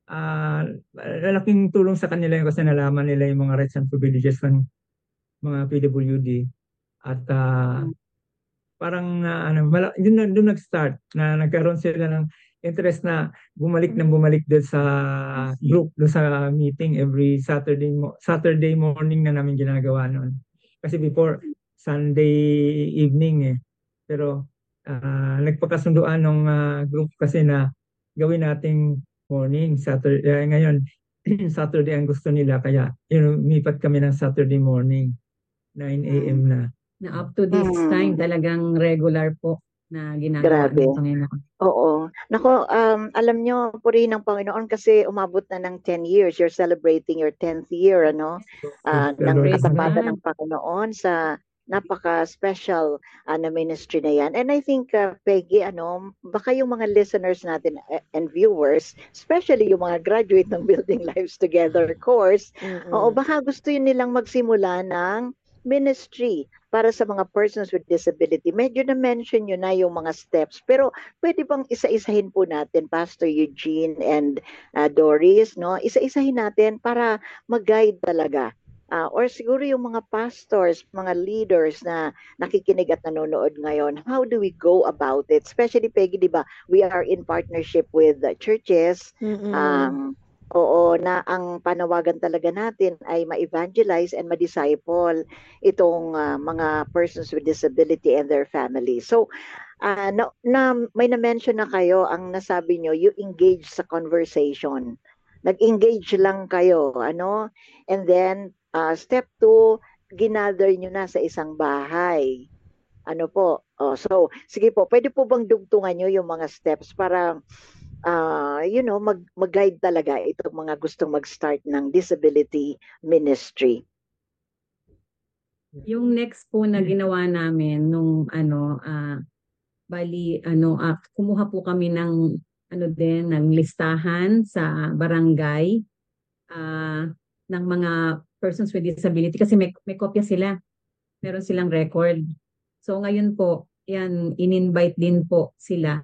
ah, malaking tulong sa kanila yung kasi nalaman nila yung mga rights and privileges ng mga P W D at ah, parang ah, ano mala, yun na doon nag-start na nagkaroon sila ng interest na bumalik nang bumalik doon sa group, doon sa meeting every Saturday mo Saturday morning na namin ginagawa noon. Kasi before Sunday evening eh. Pero ah, nagpakasunduan ng ah, group kasi na gawin nating morning Saturday. eh, ngayon Saturday ang gusto nila kaya yun, umipat kami ng Saturday morning nine a m na.
Na up to this
Mm.
time, talagang regular po na ginagawa
Grabe.
ng Panginoon.
Oo. Nako, um, alam nyo, purihin ng Panginoon kasi umabot na ng ten years. You're celebrating your tenth year, ano? Ah,
Praise the
ng
Lord.
Praise
katapatan
God.
ng Panginoon sa napaka-special ah, na ministry na yan. And I think, uh, Peggy, ano, baka yung mga listeners natin eh, and viewers, especially yung mga graduate ng Building Lives Together course, oo, baka gusto yun nilang magsimula ng ministry para sa mga persons with disability. Medyo na-mention nyo na yung mga steps, pero pwede bang isa-isahin po natin, Pastor Eugene and uh, Doris, no? Isa-isahin natin para mag-guide talaga. Uh, or siguro yung mga pastors, mga leaders na nakikinig at nanonood ngayon, how do we go about it? Especially, Peggy, di ba, we are in partnership with the churches, um, oo, na ang panawagan talaga natin ay ma-evangelize and ma-disciple itong ah, mga persons with disability and their families. So, ah, na, na, may na-mention na kayo, ang nasabi nyo, you engage sa conversation. Nag-engage lang kayo, ano? And then, ah, step two, ginather nyo na sa isang bahay. Ano po? Oh, so, sige po, pwede po bang dugtungan nyo yung mga steps para ah, you know, mag, mag-guide talaga itong mga gustong mag-start ng disability ministry.
Yung next po na ginawa namin nung ano, ah, bali, ano, ah, kumuha po kami ng, ano din, ng listahan sa barangay ah, ng mga persons with disability kasi may, may kopya sila. Meron silang record. So ngayon po, yan, in-invite din po sila.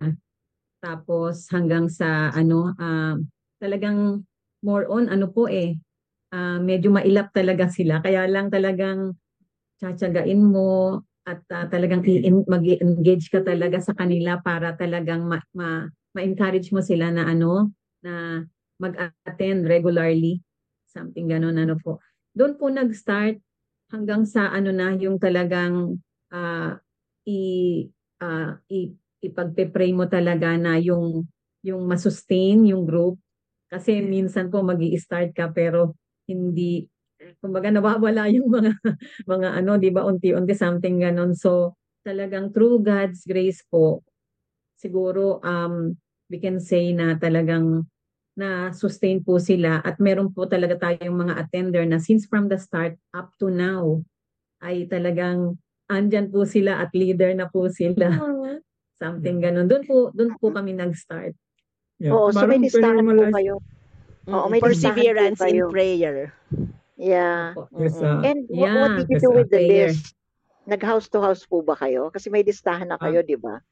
Tapos hanggang sa ano, ah, talagang more on ano po eh, ah, medyo mailap talaga sila. Kaya lang talagang tsatsagain mo at ah, talagang i- mag-engage ka talaga sa kanila para talagang ma- ma- ma-encourage mo sila na ano, na mag-attend regularly. Something ganun ano po. Doon po nag-start hanggang sa ano na yung talagang ah, i, ah, i ipagpe-pray mo talaga na yung yung masustain yung group kasi minsan po magi-start ka pero hindi kumbaga nawawala yung mga mga ano 'di ba unti-unti something ganon. So talagang through God's grace po siguro um we can say na talagang na sustain po sila at meron po talaga tayong mga attender na since from the start up to now ay talagang andyan po sila at leader na po sila. Something ganun. Doon po, doon po kami nag-start.
Yeah.
Oo, so may
Parang
listahan po
pinurmalize-
kayo. Oo, may
Perseverance
listahan po
in
kayo.
prayer.
Yeah.
Opo.
Yes,
Mm-mm.
ah,
And what,
Yeah,
what did you
yes,
do
ah,
with the
prayer.
list? Nag-house to house po ba kayo? Kasi may listahan na kayo, di ba?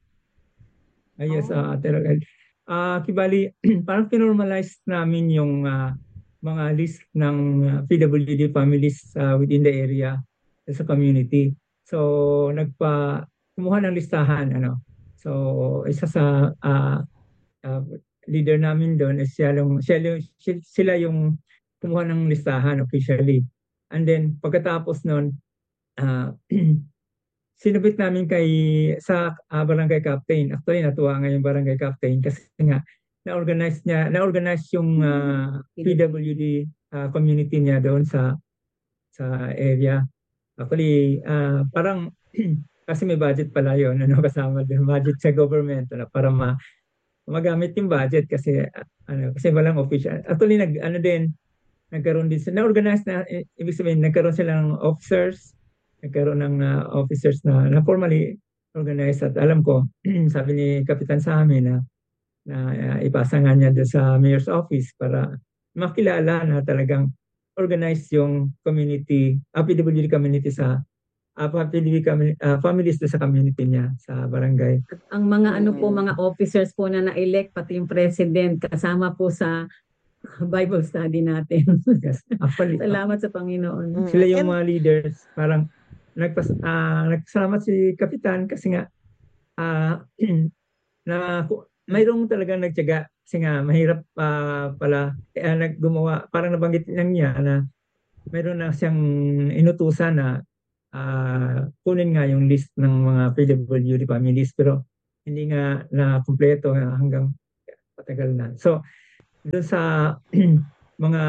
Ah, yes, ah, Ate Raquel. Ah, kibali, parang pinormalize namin yung ah, mga list ng ah, P W D families ah, within the area sa community. So, nagpa kumuha ng listahan, ano. So, isa sa ah, ah, leader namin doon is siya yung, siya yung, si- sila yung kumuha ng listahan officially. And then, pagkatapos nun, ah, sinubit namin kay sa ah, barangay captain. Actually, natuwa nga yung barangay captain kasi nga na-organize niya, na-organize yung ah, P W D ah, community niya doon sa sa area. Actually, ah, parang kasi may budget pala yun, ano, kasama din budget sa government ano, para ma magamit yung budget kasi ah, ano kasi walang official. Actually, nag ano din nagkaroon din sila, na-organize na, i- ibig sabihin, nagkaroon sila ng officers, nagkaroon ng ah, officers na, na formally organized at alam ko, sabi ni Kapitan sa amin na na uh, ipasa nga niya doon sa mayor's office para makilala na talagang organized yung community, uh, P W D community sa uh, P W D community, uh, families doon sa community niya sa barangay.
Ang mga ano po, mga officers po na na-elect, pati yung president, kasama po sa Bible study natin.
Yes, actually,
Salamat sa Panginoon.
sila yung mga leaders. Parang nagpas, uh, nagsalamat si Kapitan kasi nga uh, na mayroong talagang nagtiyaga kasi nga mahirap uh, pala eh, naggumawa, parang nabanggit lang niya na mayroon na siyang inutusan na uh, kunin nga yung list ng mga P W D families pero hindi nga na kumpleto hanggang patagal na. So doon sa mga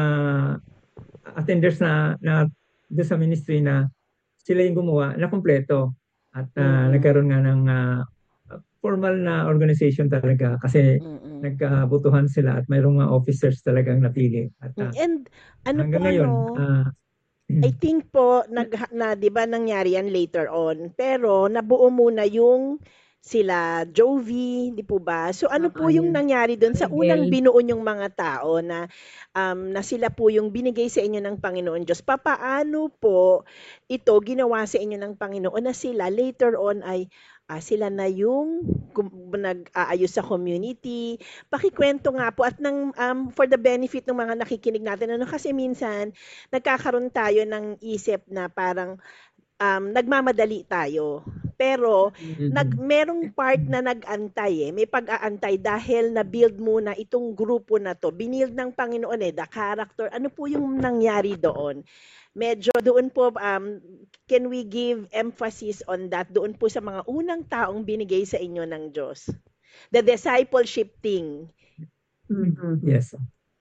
attenders na, na doon sa ministry na sila yung gumawa na kumpleto at uh, mm-hmm. nagkaroon nga ng uh, formal na organization talaga kasi mm-hmm. nagkabutuhan sila at mayroong mga officers talagang napili. At, uh,
And ano po
ngayon,
ano,
uh,
I think po nag na 'di ba nangyari yan later on pero nabuo muna yung sila Jovi, di po ba? So ano po yung nangyari doon sa unang binuo yung mga tao na um, na sila po yung binigay sa inyo ng Panginoon Diyos? Papaano po ito ginawa sa inyo ng Panginoon na sila later on ay ah, sila na yung nag-aayos sa community? Pakikwento nga po at ng, um, for the benefit ng mga nakikinig natin. Ano kasi minsan nagkakaroon tayo ng isip na parang um, nagmamadali tayo. Pero mm-hmm. nag merong part na nag-antay eh. May pag-aantay dahil na-build muna itong grupo na to. Binild ng Panginoon eh, the character. Ano po yung nangyari doon? Medyo doon po, um, can we give emphasis on that? Doon po sa mga unang taong binigay sa inyo ng Diyos. The discipleship thing.
Mm-hmm.
Yes.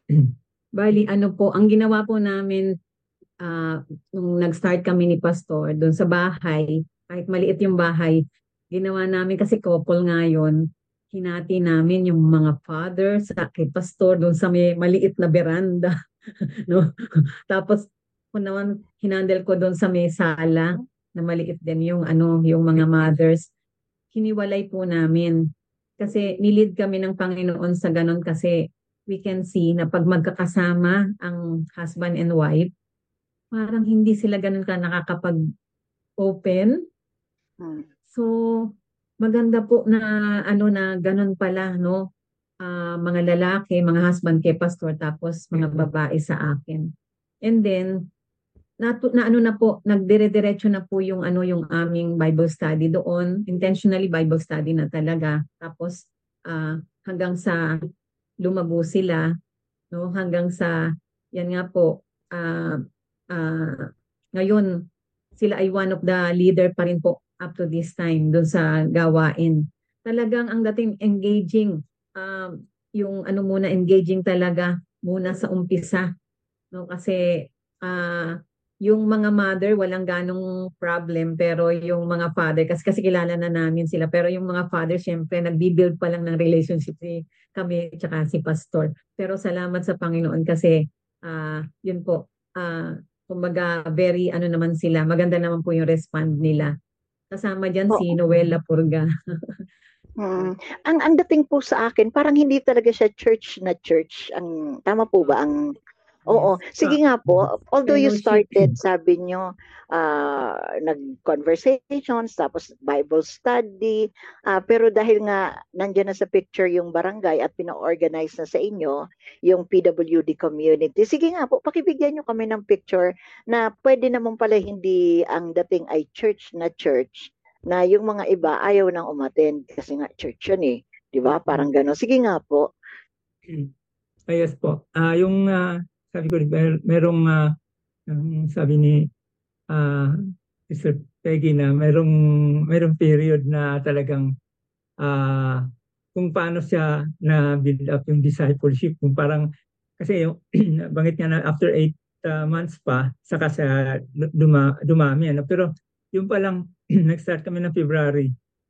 Bali, ano po, ang ginawa po namin, uh, nung nag-start kami ni Pastor, doon sa bahay, kahit maliit yung bahay, ginawa namin kasi couple nga yun, hinati namin yung mga father sa kay pastor doon sa may maliit na veranda. No? Tapos, kung naman, hinandle ko doon sa may sala, na maliit din yung, ano, yung mga mothers. Hiniwalay po namin. Kasi nilid kami ng Panginoon sa ganon kasi we can see na pag magkakasama ang husband and wife, parang hindi sila ganon ka nakakapag-open. So, maganda po na ano na ganun pala, no? Uh, mga lalaki, mga husband kay pastor, tapos mga babae sa akin. And then, na, na ano na po, nagdire-diretso na po yung ano yung aming Bible study doon. Intentionally Bible study na talaga. Tapos, uh, hanggang sa lumago sila, no? Hanggang sa, yan nga po, uh, uh, ngayon, sila ay one of the leader pa rin po up to this time doon sa gawain. Talagang ang dating engaging, um, yung ano muna, engaging talaga muna sa umpisa. No? Kasi uh, yung mga mother, walang ganong problem, pero yung mga father, kasi, kasi kilala na namin sila, pero yung mga father, syempre, nagbibuild pa lang ng relationship si kami tsaka si pastor. Pero salamat sa Panginoon kasi, uh, yun po, uh, kumbaga, very, ano naman sila, maganda naman po yung respond nila. Kasama dyan oh. si Noel Lapurga.
hmm. Ang ang dating po sa akin, parang hindi talaga siya church na church. Ang tama po ba ang Oo, sige nga po. Although you started, sabi nyo, uh, nag-conversations, tapos Bible study, uh, pero dahil nga nandiyan na sa picture yung barangay at pina-organize na sa inyo, yung P W D community, sige nga po, pakibigyan nyo kami ng picture na pwede naman pala hindi ang dating ay church na church, na yung mga iba ayaw nang umattend kasi nga church yun eh. Di ba? Parang gano'n. Sige nga po.
Ah, yes po. Uh, yung... Uh... Sabi ko, mer merong, uh, um, sabi ni uh, Sister Peggy na merong, merong period na talagang uh, kung paano siya na build up yung discipleship. Kung parang, kasi yung, bangit nga na after eight uh, months pa, saka siya duma, dumami. Ano? Pero yung palang, nag-start kami ng February.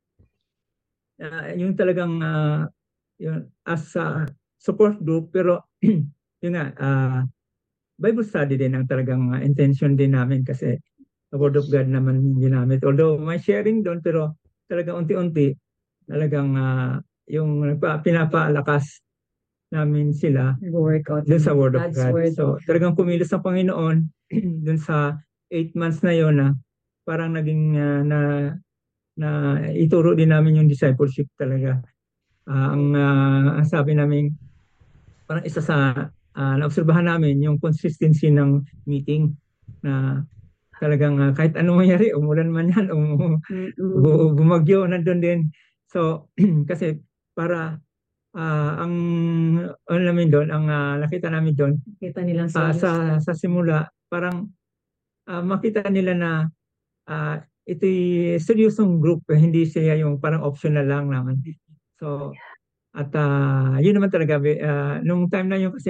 Uh, yung talagang, uh, yung, as a support group, pero yun nga, uh, Bible study din ang talagang uh, intention din namin kasi the Word of God naman ginamit. Although may sharing doon, pero talagang unti-unti, talagang uh, yung nagpa- pinapaalakas namin sila
Workout.
dun sa Word of
God's
God.
Word.
So talagang kumilos ang Panginoon dun sa eight months na yon na parang naging ah, na na ituro din namin yung discipleship talaga. Ah, ang, ah, ang sabi namin, parang isa sa ah, naobserbahan namin yung consistency ng meeting na talagang ah, kahit anong mangyari, umulan man yan, um, bu- bumagyo, nandun din. So, kasi para ah, ang ano namin doon, ang ah, nakita namin doon,
Kita nilang
ah,
serious.
sa sa simula, parang ah, makita nila na ah, ito'y seryosong group, eh, hindi siya yung parang optional lang naman. So, at ah, yun naman talaga, be- ah, nung time na yun kasi